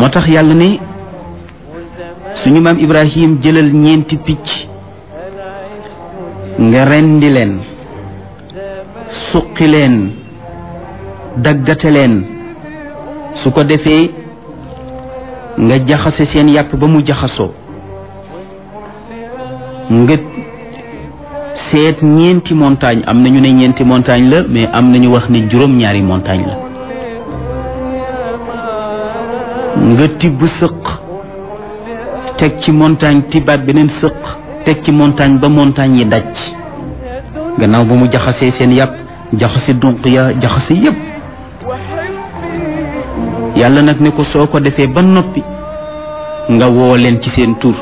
moo tax yàlla ne suñu maam Ibrahim jëlal ñeenti picc nga rendi leen suqi leen daggate leen su ko defee nga jaxase seen yàpp ba mu jaxasoo nga seet ñeenti montagne am nañu ne ñeenti montagne la mais am nañu wax ne juróom-ñaari montagne la nga tibb sëq teg ci montagne tibbaat beneen sëq teg ci montagne ba montagne yi daj gannaaw ba mu jaxasee seen yàpp jaxase dunq ya jaxase yépp yàlla nag ne ko soo ko defee ba noppi nga woo leen ci seen tur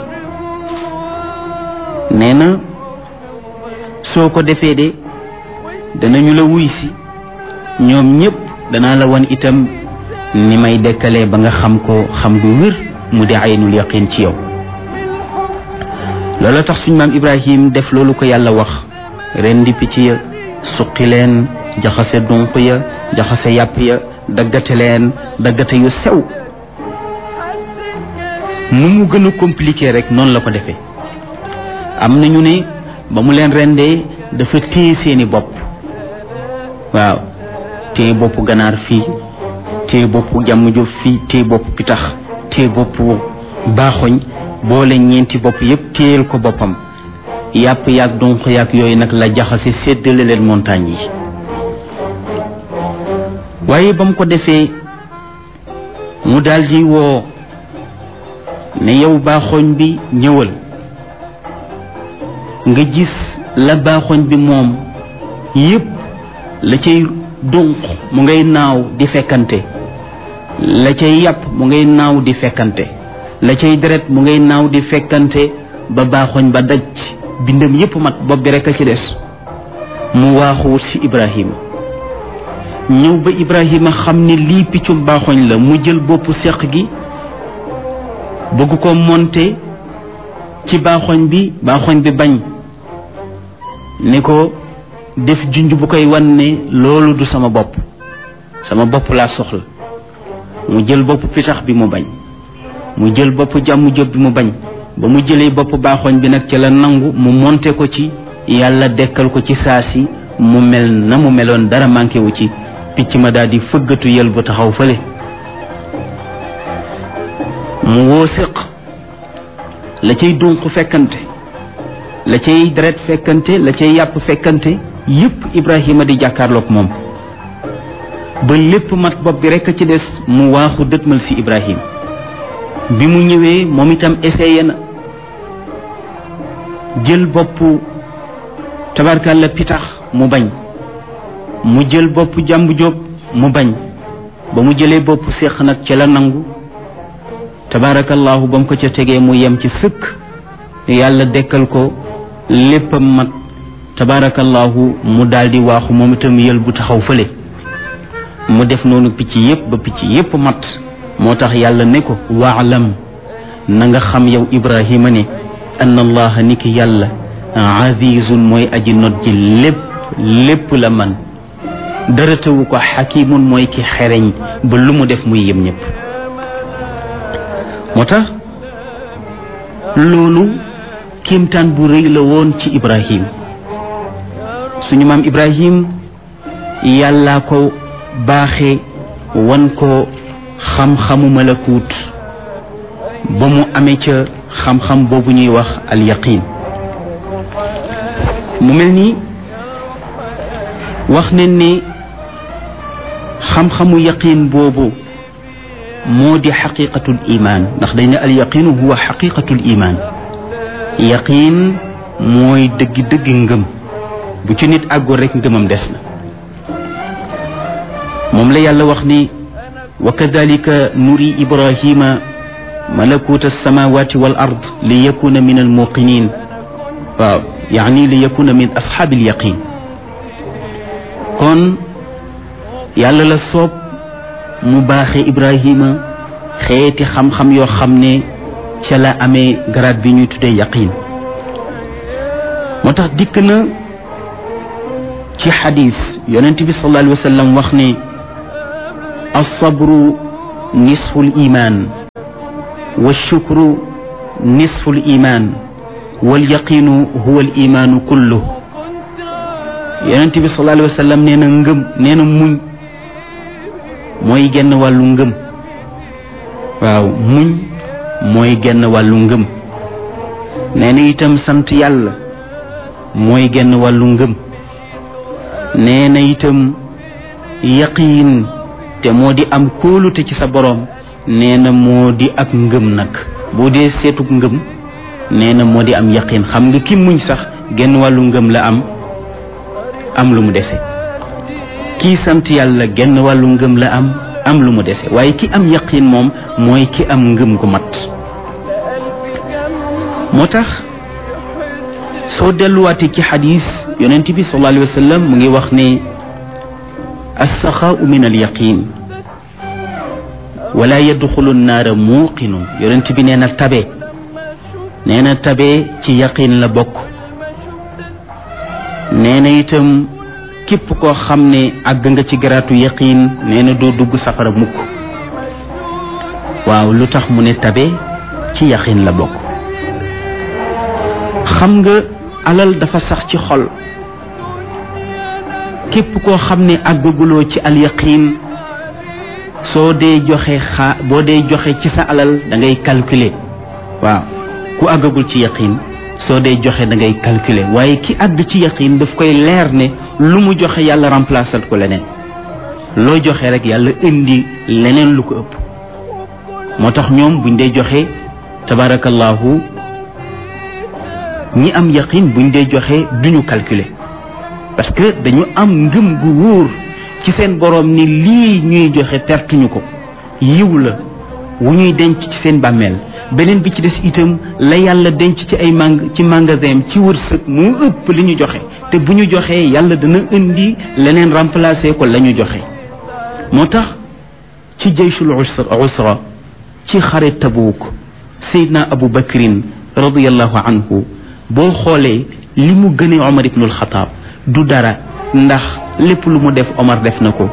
nee na soo ko defee de danañu la wuy si ñoom ñépp danaa la wan itam ni may dekkalee ba nga xam ko xam gu wér mu di aynul yaqin ci yow loolu tax suñu maam Ibrahim def loolu ko yàlla wax rendi picc ya suqi leen jaxase dunq ya jaxase yàpp ya daggate leen daggate yu sew nu mu gën a compliqué rek noonu la ko defee am na ñu ne ba mu leen rendee dafa téye seeni bopp waaw téye boppu ganaar fii téye boppu jàmm jóob fii téye boppu pitax téye boppu baaxoñ boole ñeenti bopp yépp téyel ko boppam yàpp yaag donq yaag yooyu nag la jaxase séddale leen montagne yi waaye ba mu ko defee mu daldi woo ne yow baaxoñ bi ñëwal nga gis la baaxoñ bi moom yépp la cay dunq mu ngay naaw di fekkante la cay yàpp mu ngay naaw di fekkante la cay deret mu ngay naaw di fekkante ba baaxoñ ba daj bindam yépp mat bopp bi rekk a ci des mu waaxuwut ci Ibrahima ñëw ba Ibrahima xam ne lii piccum baaxoñ la mu jël boppu seq gi bëgg ko monter ci baaxoñ bi bañ ne ko def junj bu koy wan ne loolu du sama bopp laa soxla mu jël bopp pitax bi mu bañ mu jël bopp jàmm jóob bi mu bañ ba mu jëlee bopp baaxoñ bi nag ci la nangu mu monter ko ci yàlla dekkal ko ci saasi mu mel na mu meloon dara manqué wu ci picc ma daal di fëggatu yël bu taxaw fële mu woo séq la cay dunq fekkante la cay deret fekkante la cay yàpp fekkante yépp Ibrahima di jàkkaarloog moom ba lépp mat bopp bi rekk a ci des mu waaxu dëtmal ci Ibrahima bi mu ñëwee moom itam essayé na jël boppu tabarkalla pitax mu bañ mu jël boppu jàmbu jóob mu bañ ba mu jëlee boppu séq nag ca la nangu tabarakallahu ba mu ko ca tegee mu yem ci sëkk yàlla dekkal ko léppam mat tabarakallahu mu daldi waaxu moom itam yël bu taxaw fële mu def noonu picc yépp ba picc yépp mat moo tax yàlla ne ko waalam na nga xam yow Ibrahima ne anna allaha ni ki yàlla azizun mooy aji not ji lépp la man dara tawu ko xakimun mooy ki xereñ ba lu mu def muy yem ñépp moo tax loolu kéemtaan bu rëy la woon ci Ibrahim suñu maam Ibrahim yàllaa ko baaxe wan ko xam-xamu malakuut ba mu amee ca xam-xam boobu ñuy wax al yaqin mu mel ni wax nañ ne xam-xamu yaqin boobu moo di xaqiqatul iman ndax dañ ne al yaqinu huwa xaqiqatul iman yaqin mooy dëgg-dëgg ngëm bu ci nit àggoon rek ngëmam des na moom la yàlla wax ni wa kadalika nuri ibrahima malakuta alsamawati wal ard li yakuna min almuqinin waaw yaani li yakuna min ashaabi alyaqin kon yàlla la soob mu baaxe Ibrahima xeeti xam-xam yoo xam ne ca la amee garaat bi ñuy tuddee yaqin moo tax dikk na ci xadis yonent bi sallallahu alayhi wa sallam wax ne alsabru nisful iman wa shukru nisfu liman wal yaqinu huwa alimaanu kullu. yonent bi sallallahu alayhi wa sallam nee na ngëm nee na muñ mooy genn wàllu ngëm. waaw muñ mooy genn wàllu ngëm. nee na itam sant yàlla mooy genn wàllu ngëm. nee na itam yaqiin te moo di am kóolute ci sa boroom nee na moo di ak ngëm nag. boo dee seetug ngëm nee na moo di am yaqiin. xam nga ki muñ sax genn wàllu ngëm la am lu mu dese. kii sant yàlla genn wàllu ngëm la am lu mu dese waaye ki am yaqiin moom mooy ki am ngëm gu mat. moo tax soo delluwaatee ci xadis yonent bi sallallahu alayhi wa sallam mu ngi wax ne alsaxaau min alyaqin wala yadxulu nnaara muuqinu. yonent bi nee na tabe ci yaqin la bokk. nee na itam képp koo xam ne àgg nga ci garaatu yaqin nee na doo dugg safara mukk. waaw lu tax mu ne tabe ci yaqin la bokk. xam nga alal dafa sax ci xol. képp koo xam ne àggaguloo ci alyaqin boo dee joxe ci sa alal da ngay calculer. waaw ku àggagul ci yaqin soo dee joxe da ngay calculer waaye ki àgg ci yaqin daf koy leer ne lu mu joxe yàlla remplacer ko leneen. loo joxe rek yàlla indi leneen lu ko ëpp. moo tax ñoom buñ dee joxe tabarakallahu ñi am yaqin buñ dee joxe duñu calculer parce que dañu am ngëm gu wóor ci seen boroom ni lii ñuy joxe pertuñu ko yiw la wu ñuy denc ci seen bàmmeel. beneen bi ci des itam la yàlla denc ci ay ci magasin ci wërsëg mu ëpp li ñu joxe te bu ñu joxee yàlla dana indi leneen remplacer ko la ñu joxe. moo tax ci jayshul usra ci xare Tabuuk Seydina Abu Bakrin radiyallahu anhu boo xoolee li mu gënee Omar ibnul Xataab du dara ndax lépp lu mu def Omar def na ko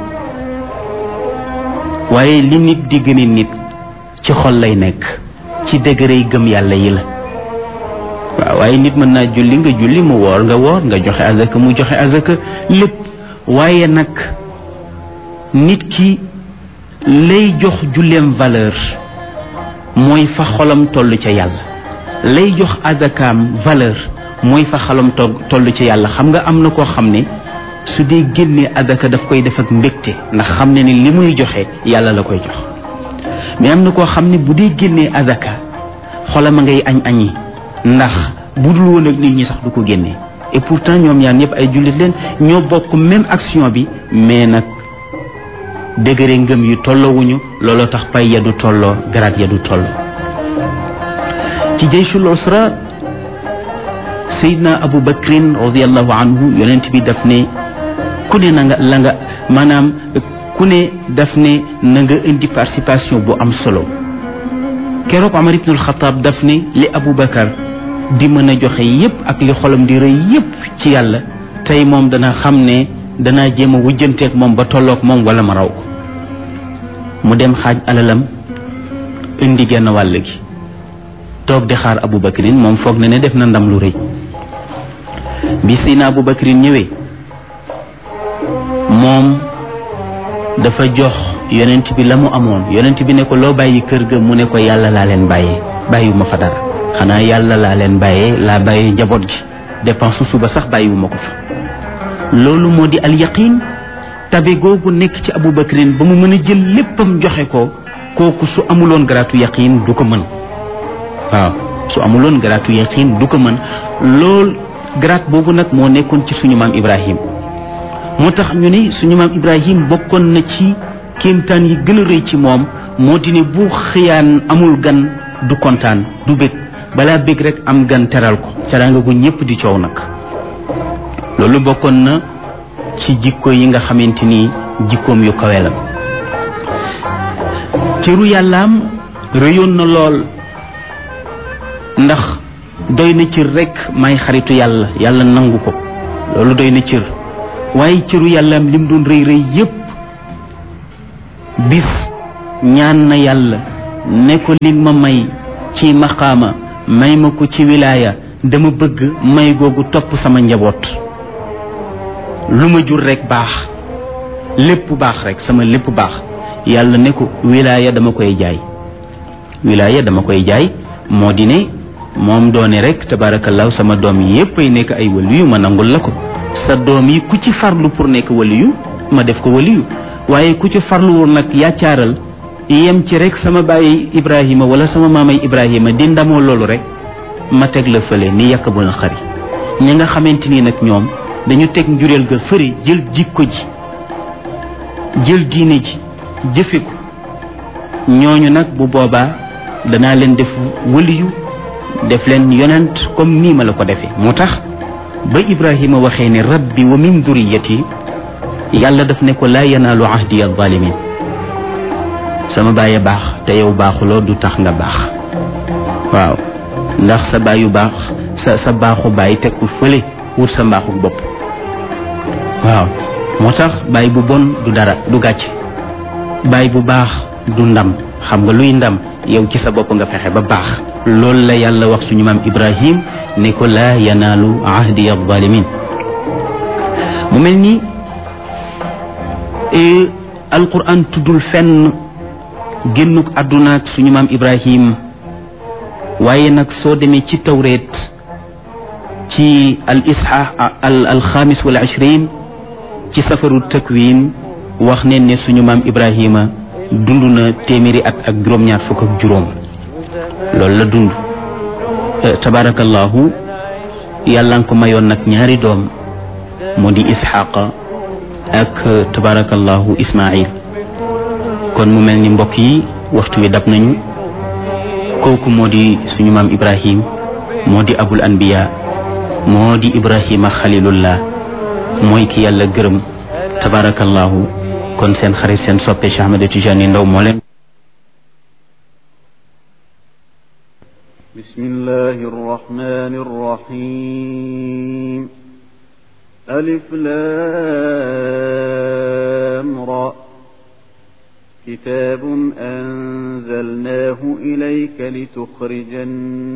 waaye li nit di gëne nit ci xol lay nekk ci degré yi gëm yàlla yi la. waaw waaye nit mën naa julli nga julli mu woor nga woor nga joxe azaka mu joxe azaka lépp waaye nag nit ki lay jox julleem valeur mooy fa xolam toll ca yàlla. lay jox azakaam valeur mooy fa xolam toll ca yàlla. xam nga am na koo xam ne su dee génnee azaka daf koy def ak mbégte ndax xam ne ni li muy joxe yàlla la koy jox. mais am na koo xam ne bu dee génnee azaka xolam a ngay añi ndax bu dul woon ak nit ñi sax du ko génnee. et pourtant ñoom ñaar ñëpp ay jullit leen ñoo bokk même action bi mais nag degré ngëm yu tolloowuñu. looloo tax pay ya du tolloo garaat ya du tolloo. ci jayshul usra Seydina Abu Bakrin radiyallahu anhu yonent bi daf ne ku ne daf ne na nga indi participation bu am solo. keroog Omar ibnul Xataab daf ne li Abu Bakar di mën a joxe yépp ak li xolam di rëy yépp ci yàlla tey moom dana xam ne danaa jéem a wujjanteeg moom ba tolloog moom wala ma raw ko. mu dem xaaj alalam indi genn wàll gi toog di xaar Abu Bakrin moom foog na ne def na ndam lu rëy. bi Seydina Abu Bakrin ñëwee moom dafa jox yonent bi la mu amoon. yonent bi ne ko loo bàyyi kër ga mu ne ko yàlla laa leen bàyyee bàyyiwuma fa dara xanaa yàlla laa leen bàyyee laa bàyyee njaboot gi dépense suba sax bàyyiwuma ko fa. loolu moo di al yaqin. tabe googu nekk ci Abu Bakrin ba mu mën a jël léppam joxe ko kooku su amuloon garaatu yaqin du ko mën. waaw su amuloon garaatu yaqin du ko mën. lool garaat boobu nag moo nekkoon ci suñu maam Ibrahim. moo tax ñu ne suñu maam Ibrahim bokkoon na ci kéemtaan yi gën a rëy ci moom moo di ne bu xëyaan amul gan du kontaan du bég balaa bég rek am gan teral ko teraanga gu ñépp di coow nag. loolu bokkoon na ci jikko yi nga xamante ni jikkoom yu kawe la. cëru yàllaam rëyoon na lool ndax doy na cër rek may xaritu yàlla yàlla nangu ko loolu doy na cër. waaye cëru yàllaam lim doon rëy rëy yépp bis ñaan na yàlla ne ko li ma may ci maqaama may ma ko ci wilaaya dama bëgg may googu topp sama njaboot lu ma jur rek baax lépp baax rek sama lépp baax yàlla ne ko wilaaya dama koy jaay wilaaya dama koy jaay moo di ne moom doone rek tabaarakallaahu sama doom yépp ay nekk ay waliyu ma nangul la ko sa doom yi ku ci farlu pour nekk waliyu ma def ko waliyu waaye ku ci farluwul nag yaccaaral yem ci rek sama baay Ibrahima wala sama maamay Ibrahima di ndamoo loolu rek ma teg la fële ni yàq bu na xari ñi nga xamante ni nag ñoom dañu teg njureel ga fëri jël jikko ji jël diine ji jëfe ko ñooñu nag bu boobaa danaa leen def waliyu def leen yonent comme nii ma la ko defee moo tax ba Ibrahima waxee ne rabbi wa min duriyati yàlla daf ne ko laa yanaalu ahdi az-zalimin sama baay baax te yow baaxuloo du tax nga baax waaw ndax sa baayu baax sa baaxu baay teg ko fële wut sa mbaaxu bopp waaw moo tax baay bu bon du dara du gàcce baay bu baax du ndam xam nga luy ndam yow ci sa bopp nga fexe ba baax loolu la yàlla wax suñu maam Ibrahim ne ko laa yanaalu ahdi az-zalimin mu mel ni alquran tuddul fenn génnuk àdduna ak suñu maam Ibrahim waaye nag soo demee ci tawreet ci al isha al xaamis wal ishrin ci safaru takwin wax ne ne suñu maam Ibrahima dund na téeméeri at ak juróom-ñaar fukk ak juróom loolu la dund tabarakallahu yàlla nga ko mayoon nag ñaari doom moo di Isxaaqa ak tabarakallahu Ismail kon mu mel ni mbokk yi waxtu wi dab nañu kooku moo di suñu maam Ibrahim moo di abul anbiya moo di Ibrahima xalilullah mooy ki yàlla gërëm tabarakallahu kon seen xarit seen soppe Cheikh Ahmed Tidiane Ndao moo leen bismillahi rrahmani rrahim alif lam ra kitabun anzalnahu ilayka litukhrijan